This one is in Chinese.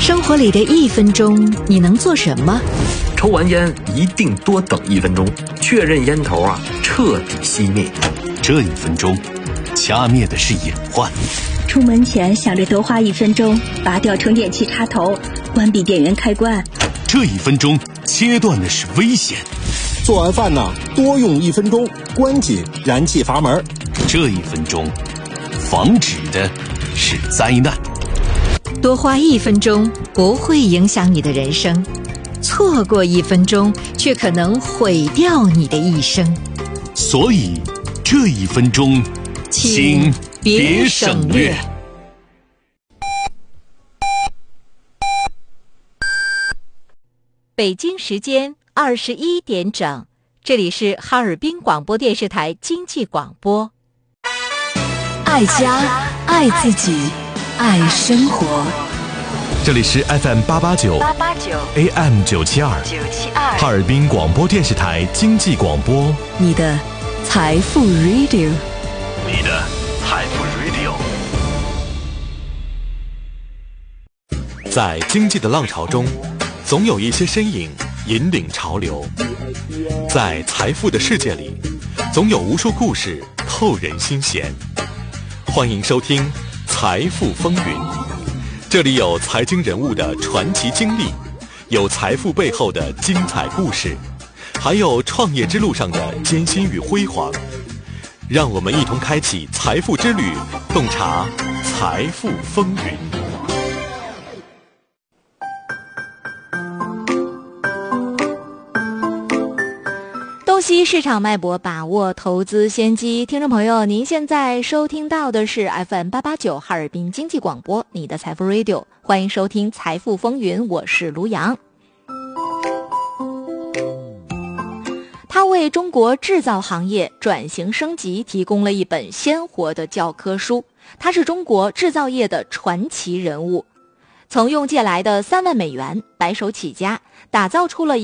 生活里的1分钟，你能做什么？ 抽完烟一定多等1分钟，确认烟头彻底熄灭。 这1分钟，掐灭的是隐患。 出门前想着多花1分钟，拔掉充电器插头，关闭电源开关。 这1分钟，切断的是危险。 做完饭多用1分钟，关紧燃气阀门。 这1分钟，防止的是灾难。 多花1分钟不会影响你的人生，错过1分钟却可能毁掉你的一生。 所以这1分钟，请别省略。 北京时间21点整，这里是哈尔滨广播电视台经济广播。爱家，爱自己，爱生活。 这里是 FM889 AM972 哈尔滨广播电视台经济广播， 你的财富 Radio， 你的财富 Radio。 在经济的浪潮中，总有一些身影引领潮流；在财富的世界里，总有无数故事透人心弦。欢迎收听《财富风云》，这里有财经人物的传奇经历，有财富背后的精彩故事，还有创业之路上的艰辛与辉煌。让我们一同开启财富之旅，洞察财富风云。 洞悉市场脉搏，把握投资先机。听众朋友，您现在收听到的是 FM889 哈尔滨经济广播，你的财富 Radio， 欢迎收听财富风云，我是卢阳。他为中国制造行业转型升级提供了一本鲜活的教科书，他是中国制造业的传奇人物，从用借来的3万美元白手起家，打造出了